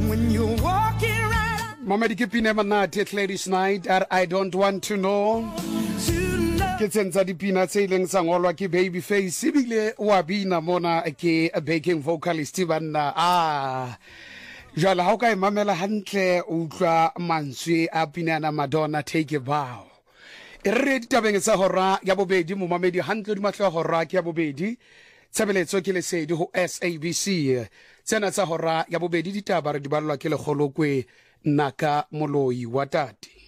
when you're walking right Mamadi ke pina manate ladies night I don't want to know ke tsenza dipina tse ileng sa ngolwa ke Babyface ebile wa bina mona ke backing vocalist banna jala ha o ka imamela hantle o utlwa mantswe a pinana Madonna Take a Bow re ditabeng tsa hora ya bobedi mo mamedi hantle di matla hora ke ya bobedi tshebeletso ke lesedi ho SABC tsena tsa hora ya bobedi ditaba re di balwa ke legolokwe naka moloi wa tati